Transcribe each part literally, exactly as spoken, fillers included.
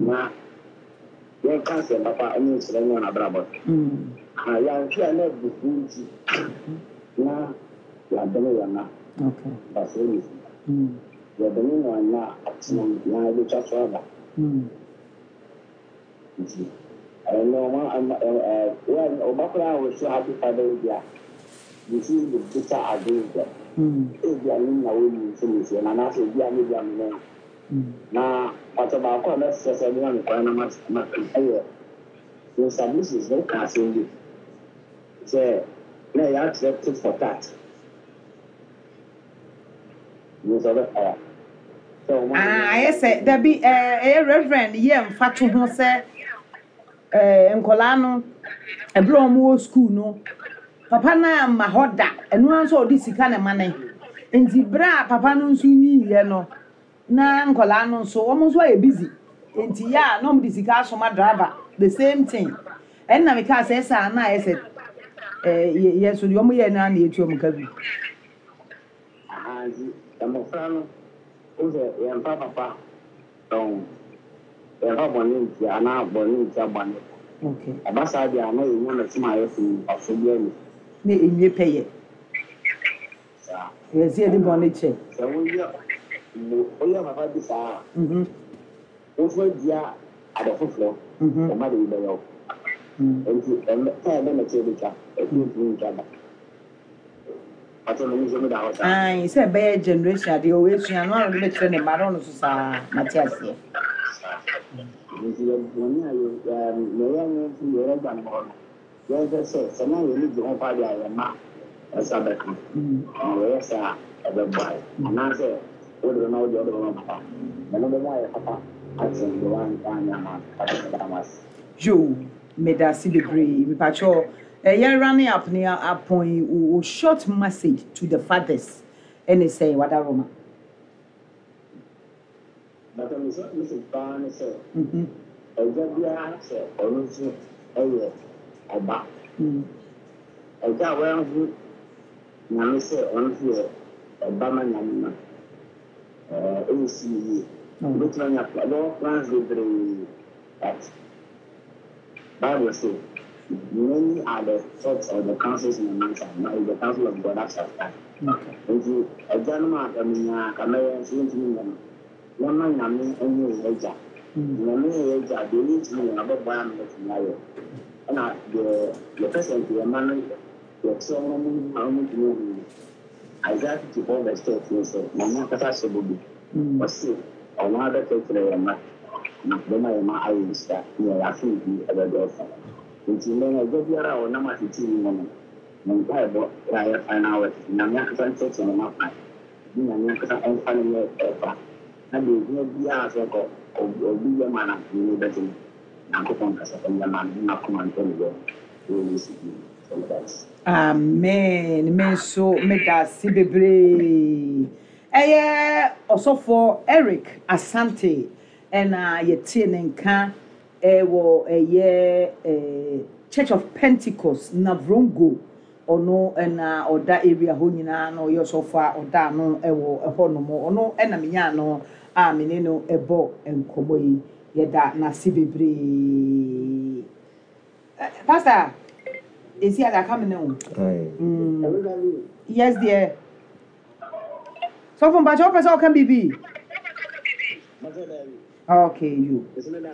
na yɛn cancer papa ɛne nsɛlɛ ne wɔn abrabɔ ha yɛanhwɛ a na abufu nti na yɛadɔne yɛn na basɛ ne si yɛdɔne na ɔna atena na yɛbɛtwa so aba nti ɛno ɔma ɔbakora a wɔso happy father bi a this is the bitter agreement ebi a ne na wɔmu nso ne si na na sɛ ebi a ne bi a ne na ɔtɔ baako a mɛsɛ sɛ ɛnyɛ nkwa na ma ma ɛyɛ the submissions no ka asɛm bi sɛ na yɛ attracted for that ne sɛ ɔbɛfa ah yes there be a reverend yɛ mfa to ho sɛ eh nkɔla no ɛbro ɔmo school no papa na ma hoda ɛno anso ɔdi sika na ma ne nti bra papa no nso ni yɛ no na nkɔla no nso ɔmo nso ayɛ busy nti ya no ɔmo di sika asoma driver the same thing ɛna me ka sɛ sa na ɛsɛ eh yɛ so ɔmo yɛ na na etu ɔmo ka bi ah nti ɛmɔfra no ɔsɛ yɛn papa ɔn yɛn papa bɔne nti ana bɔne nti abɔne okay abasa bi ana yɛ nyɛ mɛtuma ayɛ fun afɔ bi ani ne enye pɛyɛ sa yɛ sɛ de bɔne kyɛ sɛ wɔyɛ mo ɔyɛ papa bi saa mhm wɔfɔ dia adɔfoforɔ ɔma de bi bɛyɛ nti ɛmɛ ɛyɛ bɛ mɛkyɛ bi twa ɛfi nti ntwa ba ɔtɔ no nso da hɔ saa ai sɛ bɛyɛ generation ade o esua no ano be kyerɛ ne maro no so saa matias yɛ nti yɛ bɔne a yɛ yɛ yɛ nso yɛ gba no hɔ no yɛ sɛ sɛ sɛ na yɛ ni gye ho pa de ayɛ ma ɛsa bɛka na yɛ sɛ ɛbɛbɔ ayɛ anaasɛ wode na wode ɔde bɛma papa ɛno bɛma ayɛ papa akyɛ de wanyɛ ama atamase yo medasi bebree me pacho eh yɛ running up near upon o short message to the fathers and say wadaroma but I'm so Mister Ban sɛ mhm ɛgya biara sɛ ɔno nso ɛyɛ ɔba ɛgya a wɔahu nyame sɛ ɔno nso yɛ ɔba ma nyame ma ɛɛ ɛyɛsi yie wobɛtumi anya ɛbɛwɔ plans bebree but Bible says many are the thoughts of the councils in the mountain, now is the council of God that shall stand. Nti ɛgya no ma ɛmenya kamɛyɛ nso ntumi nyɛ no wɔma nyame ɛnyɛ yɛ agya nyame yɛ agya deɛ ne ntumi yɛ abɛbɔ a no bɛtumi ayɛ ɛna deɛ yɛpɛ sɛ nti yɛma no yɛkyerɛ no mu ma ɔmo ntumi hu Isaiah fifty-four verse thirteen sɛ nyame akasa hyɛ bobi ɔse ɔno abɛkɛkyerɛ yɛ ma na bɛma yɛ ma ayɛ nhyira ne yɛ afe bi ɛbɛdɔɔso nti mmɛn ɛgya biara a ɔnam atete mu no na mpa ɛbɔ yɛ final word nyame akasa nkyɛkyɛ no ma fa ne nyame akasa ɛmfa no yɛ ɛfa na deɛ ɛgyina biara sɛ kɔ obi yɛ ma na ne bɛtumi nyankopɔn kasa ɛnyɛ ma no na kɔma ntɔ ne bɛ ɛwɔ si bi sɛ amen me so medasi bebree ɛyɛ ɔsɔfo Eric Asante ɛna yɛtie ne nka ɛwɔ ɛyɛ ɛ Church of Pentecost Navrongo ɔno ɛna ɔda area hɔ nyinaa na ɔyɛ ɔsɔfo a ɔda no ɛwɔ ɛhɔ no mo ɔno ɛna menya no a mene no ɛbɔ nkɔmɔ yi yɛda na si bebree pastor esi ada come ne o yes dear so from bacho person can be be okay you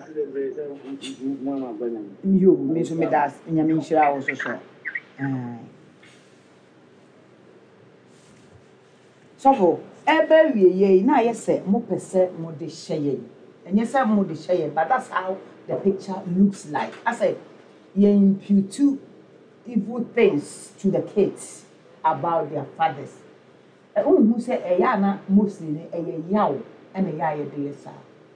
you me so me das nyame nhyira wo so so ah so for ebe wieye na yese mo pese mo de hyeye enye se mo de hyeye but that's how the picture looks like I said you impute evil things to the kids about their fathers e o hu se e ya na mostly ne e ye yawo e na ya ye de yesa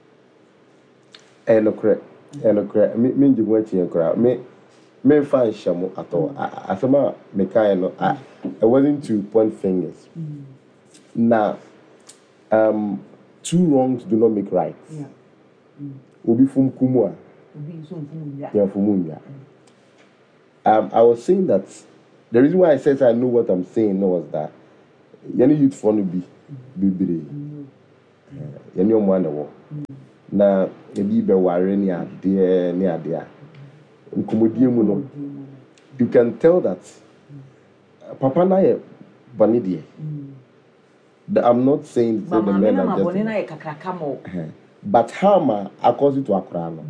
e no correct e no correct me me nji mo achi e correct me me fa nhamo ato asema me kai no I wasn't to point fingers now um two wrongs do not make right yeah obi fum kumu a obi so fum ya yeah fum ya um I was saying that the reason why I said I know what I'm saying no was that any youth for no be bibire yani omo na wo na ebi be ware ni ade ni ade a nkomodie mu no you can tell that uh, papa na ye bani de I'm not saying the men are just but how ma according to akra no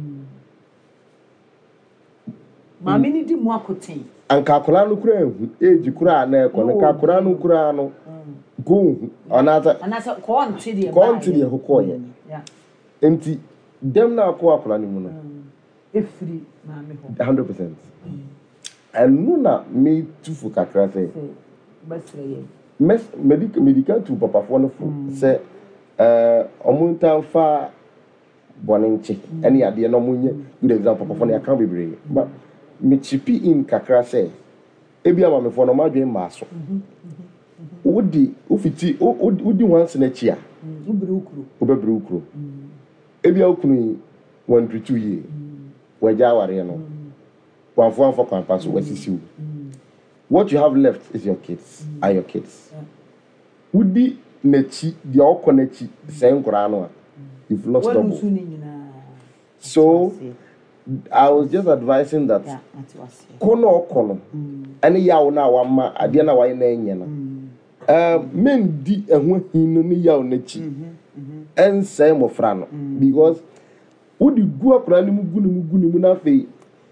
mama ni di mu akoten anka akra no kura ehu age kura na ekọ no akra no kura no go anata anata ko nti de ko nti de ko ye enti dem na akọ akra ni mu no efiri mama ho one hundred percent and no na me tu fu kakra say basre ye mes medical medical to papa fo no fu say eh omuntan fa bonenche any ade no munye good example papa fo no yakam bebre but me chipi in kakra say ebi ama me fo no madwen ma so wodi ofiti wodi once na chi a ubere ukuru obebere ukuru ebi akunu one to two year waja ware no one for for campus wasisiu what you have left is your kids mm. are your kids wodi nachi dia okonachi say nkora no you've lost well, double so I was just advising that kono okono ani yawo na wama ade na waye na enye no um men di eho hinu ni yawo nachi en say mo fra no because wodi gu akora ni mu gu ni mu gu ni mu na fe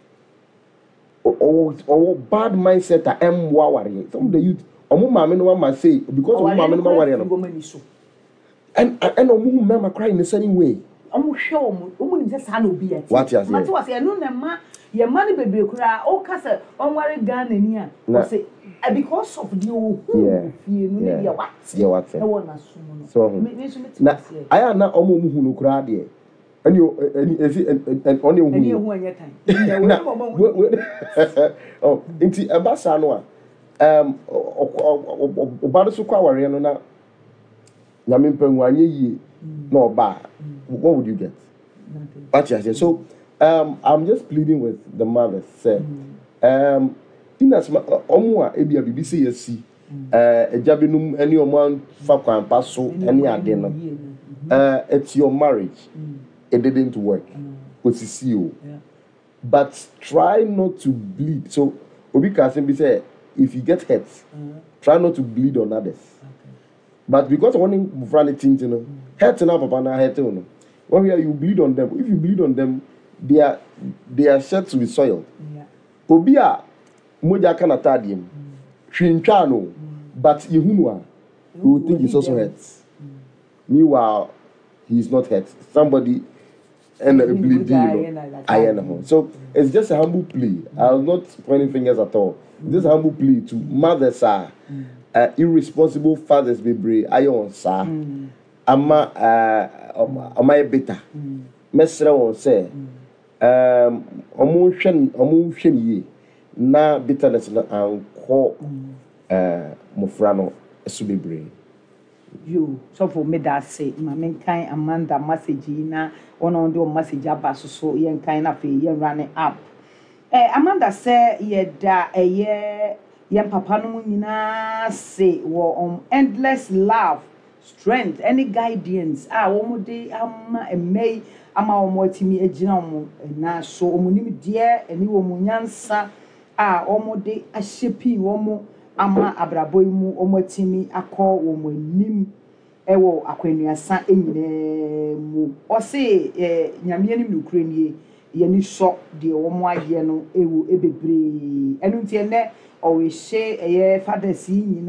or or bad mindset a em waware some of the youth omo mama no mama say because omo mama no waware no and and omo mama cry in the same way omo hwe omo omo ni say sa na obi ati what you say mati was e no na ma ye ma ni bebre kura o ka say onware Ghana ni a o say because of the ohu fie no ni ya what yeah what e wona sumo no so na aya na omo mu hu no kura de ani ani ezi and only who ani who anya time oh inti abasa no a um obado so kwa ware no na nyame mpangu anye yi na oba what would you get what you say so um I'm just pleading with the mothers say um inas omo a ebia bibi say yasi eh ejabenum ani omo fa kwan paso ani ade no uh it's your marriage. It didn't work. Mm. Yeah. But try not to bleed. So Obi Kasim be say if you get hurt, mm. try not to bleed on others. Okay. But because when you run things, you know, mm. hurt now, papa na hurt you know. When we are you bleed on them, if you bleed on them, they are they are set to be soiled. Yeah. Obi a moja kana tadium. Twintwa no, but yehunwa, you will think he's also hurt. Mm. Meanwhile, he is not hurt. Somebody and a bleed, I know. So it's just a humble plea. I was not pointing fingers at all. It's just a humble plea to mothers are uh, irresponsible fathers be brave. I on sir. Ama uh ama better. Mesra won say um omo hwen omo hwen ye na bitterness na anko uh mofra no so be brave. You so for me that say my main kind Amanda message na one on the message about so yen kind of yen running up. Eh Amanda say ye da eh ye yen papa no nyina say wo on endless love, strength, any guidance ah wo mo de ama emei ama wo mo timi agina wo na so wo mo nim de ani wo mo nyansa ah wo mo de ahyepi wo mo ama abraboy mu omotimi akọ wo monim ewo akwanuasa enyine mu o se eh nyame anim nukure nie ye ni so de wo mo aye no ewo ebebre enu ntie ne o we she eye fathers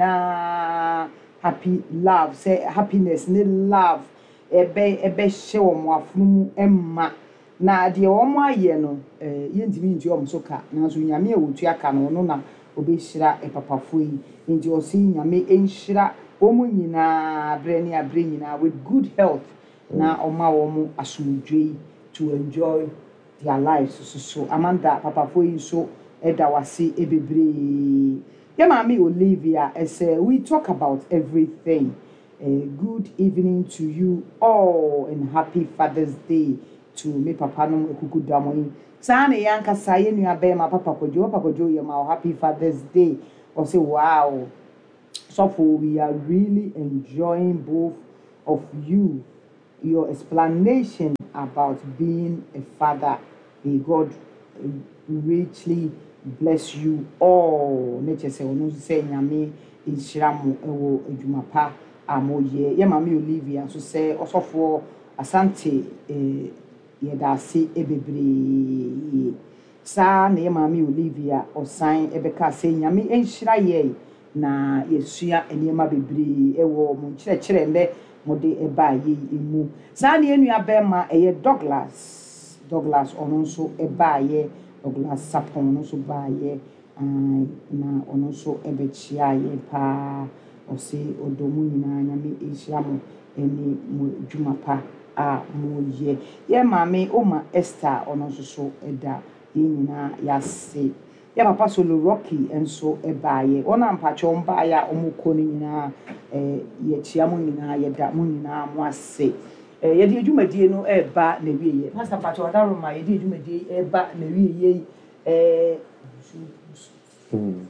nyina happy love say happiness ne love ebe ebe she wo mo afunu emma na de wo mo aye no eh ye ntimi nti o mo so ka na so nyame e wotu aka no no na obeshira epapafo yi nti osi nyame enhira omu nyina breni abre nyina with good health na oma omu asumdwe to enjoy their lives so so Amanda papafo yi so edawase ebebre ya mami Olivia say we talk about everything. A good evening to you all and happy Father's Day to me papa no ekuku damoyi Sane yanka saye nu abe ma papa kojo papa kojo ye ma happy Father's Day. Or say wow. So for we are really enjoying both of you your explanation about being a father. May God richly bless you all. Nature say, "Onu say nyame inshiramu ewo edwumapa amoye." Ye mama Olivia so say osofo asante eh yedase ebebre. Sa na ye mama Olivia osan ebeka say nyame enhira ye na yesua enema bebre ewo mo nkyerɛkyerɛ nde mode eba ye emu. Sa na enua bema eye Douglas Douglas ono nso eba ye Douglas Sapon no so ba ye na ono so ebechia ye pa ose odomu nyina nyame ehia mo eni mo dwumapa a mo ye ye mame oma Esther ono nso so eda ye nyina yase ye papa Solo Rocky enso eba ye ona mpacho mba ya omuko ni nyina eh ye chia mo nyina ye da mo nyina mo ase eh ye di adwumadie no eba na wiye pastor pacho adaro ma ye di adwumadie eba na wiye eh mm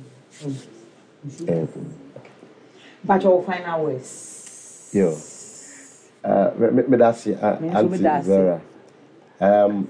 pacho final words yo uh me me that's it Auntie Vera um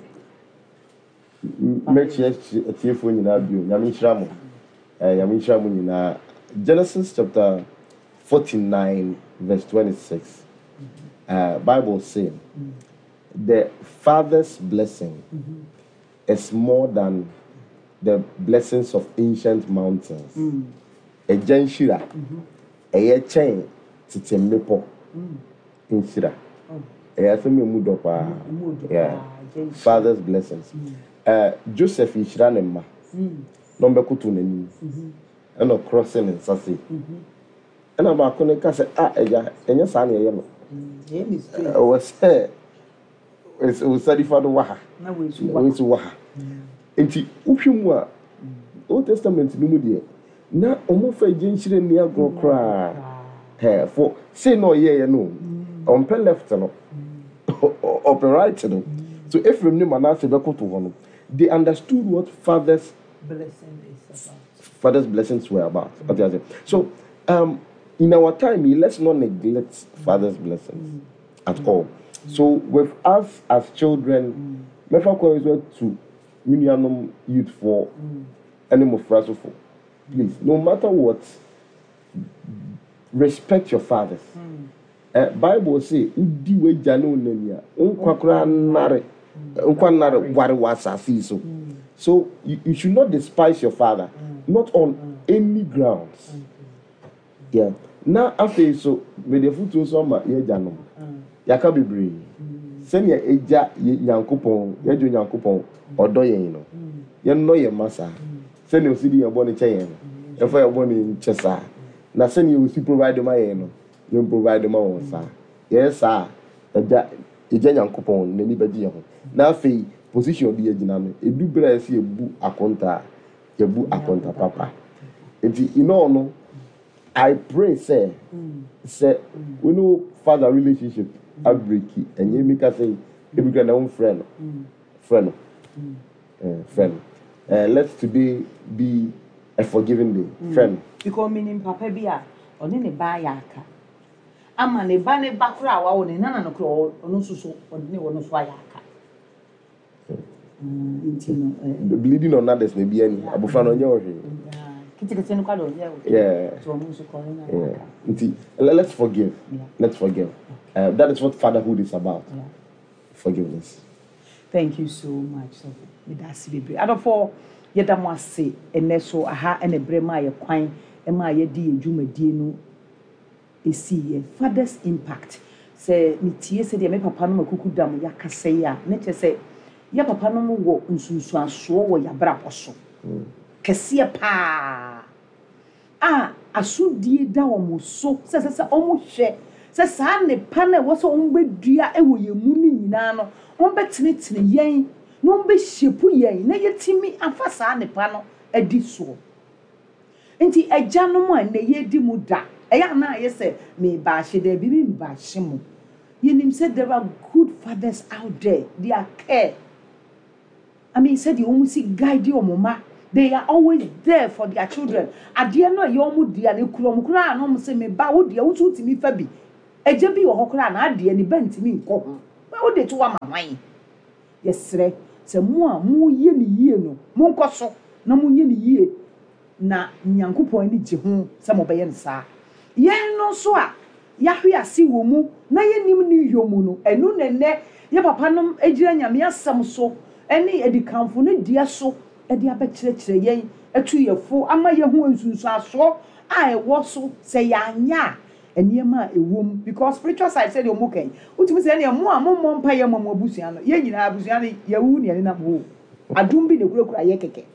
me chie tie fo nyina bio nyame hira mo eh nyame hira mo nyina Genesis chapter forty-nine verse twenty-six. Uh, Bible saying mm-hmm. the father's blessing mm-hmm. is more than the blessings of ancient mountains. A jenshira, a ye chain, tite mepo, inshira. A yasemi mudopa, yeah. Father's blessings. Uh, Joseph ishranema, number kutuneni, and no crossing in Sassi. And about Koneka said, ah, and your son, yellow. I was say it's was study for the waha. Na we to waha. Enti uhwemu Old Testament no mu de na omo fa genchire ne agro kra. He for say no ye no. On pe left no. Up right no. So Ephraim ni Manasseh be koto ho no. They understood what father's blessing is about. Father's blessings were about. Mm-hmm. So um in our time, let's not neglect father's blessings mm. at all. Mm. So, with us as children, me fa ko is to minimum youth for any more for please, no matter what, respect your fathers. Mm. Uh, Bible say, "Udi we jano nenia, unkwa kura nare, unkwa nare wari wasasi so." So you, you should not despise your father, mm. not on mm. any grounds. Mm. Yeah. Now after so with the foot so ma ye janom. Yaka bebre. Send ya eja Nyankopon, ye jo Nyankopon odo yen no. Ye no ye masa. Send you see your body chain. If your body chesa. Na send you see provide my yen no. You provide my own sir. Yes sir. Eja eja Nyankopon na ni bedi ye ho. Na afei position bi ye gina no. Edu bra si ebu akonta. Ye bu akonta papa. Enti ino no I pray, say, mm. say, mm. we know father relationship, mm. I break it, and you make us say, if we can own friend, mm. friend, mm. Uh, friend. Uh, let's today be a forgiving day, mm. friend. Because meaning papa bia, or any bayaka. Ama ne ba ne bakura wa one nana no kro ono suso odne wono so ayaka. Mm, intino. The bleeding on others may be any. Abufra no nyo hwe. Yeah. Yeah. Let's forgive. Yeah. Let's forgive. Okay. Uh, that is what fatherhood is about. Yeah. Forgiveness. Thank you so much. I don't for Yedamwase and Neso aha and a brema ye quine and my yedi jume dino is see father's impact. Say Nitie said, me papa no kuku dam yaka say ya. Nature say, Ya papa no wo unsunswan so ya braposo. Kesia pa ah asudie da omo so se se se omo hwe se sa ne pa na wo so ombedua ewo yemu ni nyina no ombetenetene yen no ombe hyepu yen na yetimi afa sa ne pa no adi so enti agyanom a na yedi mu da eya na yese me ba hye da bi bi ba hye mo yenim said there are good fathers out there they are care I mean said you almost see guide your mama. They are always there for their children. At the end of your mood, dear, you could no say me ba would you to me fabi. eje bi wo hokora na ade ni bantimi nko ho wo de to wa mawan yesre se mo a mo ye ni yie no mo nko so na mo ye ni yie na nyankopon ni je ho se mo be ye nsa yen no so a yahwe ase wo mu na ye nim ni yomu no enu nenne ye papa nom egira nyame asem so ene edikanfo ne dia so e dia be kire kire yen etu yefo ama ye ho nsunsu aso a ewo so se yanya eniema ewom because spiritual side said you moken utimi se ne mo a mo mo mpa ye mo mo abusua no ye nyina abusua no ye wu ne na mo adum bi ne kura kura ye keke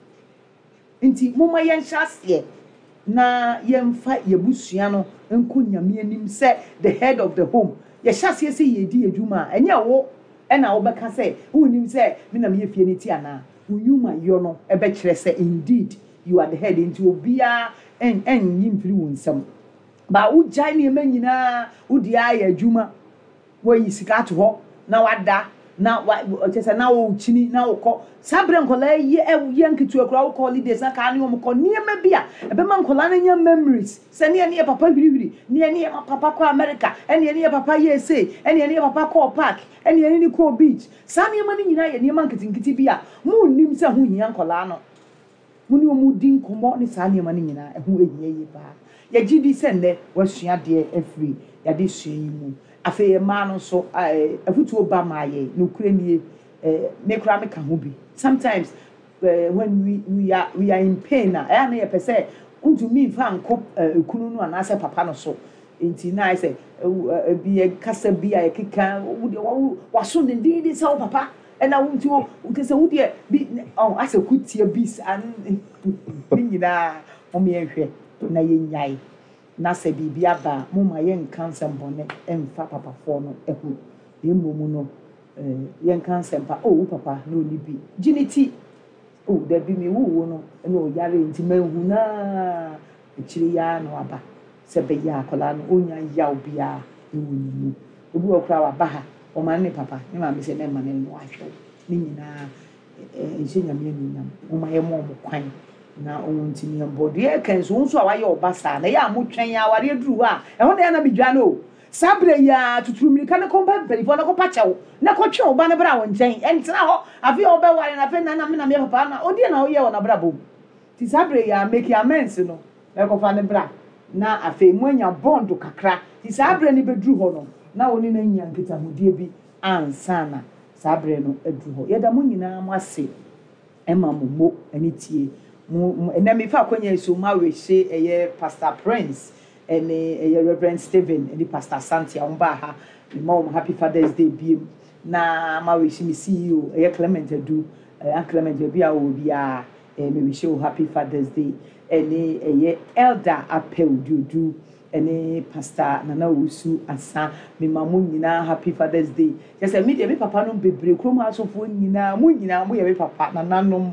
nti mo ma ye nhase na ye mfa ye busua no enko nyame anim se the head of the home ye hyase se ye di adwuma enye wo ena wo beka se wo nim se me na me fie ne ti ana unyuma yo no e be kire se indeed you are the head into obia en en yimfiri wonsam ba ujai ne manyina udi aye adwuma wo yi sika to ho na wada na wa chese na wo chini na wo ko sabre nkola ye ye nkitu akura wo holidays na ka ne wo ko niema bia ebe ma nkola na nya memories se ne ne papa hwirihwiri ne ne papa ko America ene ne papa ye say ene ne papa ko park ene ne ko beach sa ne ma ne nyina ye ne ma nkitinkiti bia mu nim se ho hia nkola no mu ni mu din komo ne sa ne ma ne nyina e ho ehia yi ba ya gidi sende wasua de afri ya de sua yi mu afa ye ma no so afutu oba maaye no kure nie me kura me ka ho bi sometimes uh, when we we are we are in pain na ya na ye pese untu mi fa nko ekunu no anase papa no so enti na say bi ye kasa bi ya keka wa so de de sa papa ena untu ukese wudie bi oh ase kutie bis an ni nyina o me ehwe na ye nyai na se bibia ba mo ma ye nkansem bone emfa papa fo no ehu de momu no eh ye nkansem pa oh papa no ni bi giniti oh da bi mi wu no na o yare nti manhu na ekiri ya no aba se be ya akola no onya ya obia ewu ni mu obi okra wa ba ha o ma ne papa ne ma me se ne ma ne no ahwe ni nyina eh enhenya me ni nyam mo ma ye mo mo kwan na onti ni ambodo ye kenso nso a waye obasa na ya motwen ya ware duru a e ho na na bidwa no sabre ya tuturu mirika na kompa perifo na kopa chewo na kotwe oba na bra won nchen entina ho afi obe ware na fe na na me na me papa na odi na oye wo na bra bom ti sabre ya make amends no e ko fa ne bra na afi mu anya bond kakra ti sabre ni beduru ho no na oni na nya nkita hodie bi ansana sabre no eduru ho ye da mo nyina mo ase e ma mo mo ani tie na me fa kwanya so ma we she eye Pastor Prince ene eye Reverend Stephen ene Pastor Santia omba ha me mom happy Father's Day biem na ma we she me C E O eye Clement Adu eye Clement bia wo bia eh me we she happy Father's Day ene eye Elder Apel Dudu ene Pastor Nana Wusu Asa me mamu nyina happy Father's Day just me dey me papa no bebre krom asofo nyina mu nyina mu ye me papa nananom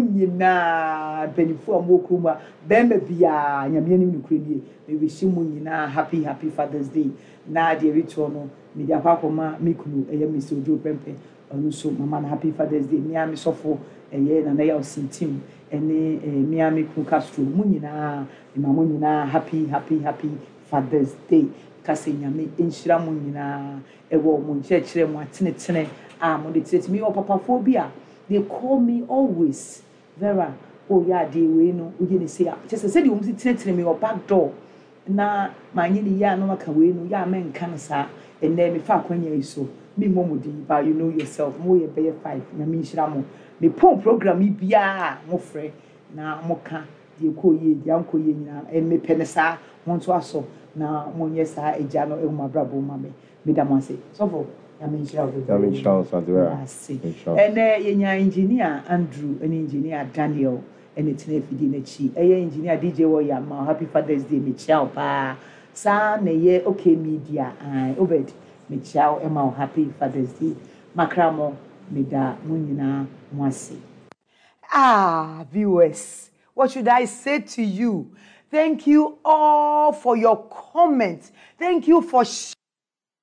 munyina benifo amokuma bembe bia nyame anim nukrenie me wish munyina happy happy Father's Day na de ritual no me dia kwakoma mikunu eye Mister Ojo Pempe onu so mama na happy Father's Day me ami sofo eye na na ya osintim ene me ami ku Castro munyina me mama munyina happy happy happy Father's Day kase nyame enhira munyina ewo mu nchekire mu atenetene a mo de tete me o papa phobia. They call me always Vera oh yeah dey we no we dey say just say the woman tire me your back door na manye ni ya no maka we no ya men kan sa and then me fa kwanya iso me momodi ba you know yourself mo ye be five na me nhira mo me pon program bia mo frɛ na mo ka de ko ye de anko ye nyina e me pene sa mo nto aso na mo nye sa eja no e mo abrabo ma me me da mo say so for I mean, I mean, Charles, and uh, your engineer Andrew, an engineer Daniel, and it's an F D N. A engineer D J Warrior, my happy Father's Day, Michelle, pa, son, a year, okay, media, I obeyed Michelle, and my happy Father's Day, Macramo, Mida, Munina, Mwasi. Ah, viewers, what should I say to you? Thank you all for your comments. Thank you for